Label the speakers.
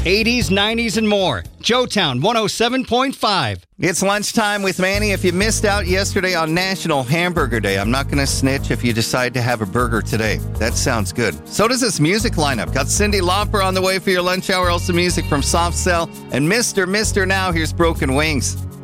Speaker 1: 80s, 90s, and more. Joetown 107.5.
Speaker 2: It's lunchtime with Manny. If you missed out yesterday on National Hamburger Day, I'm not going to snitch if you decide to have a burger today. That sounds good. So does this music lineup. Got Cyndi Lauper on the way for your lunch hour. Also music from Soft Cell. And Mr. Now, here's Broken Wings.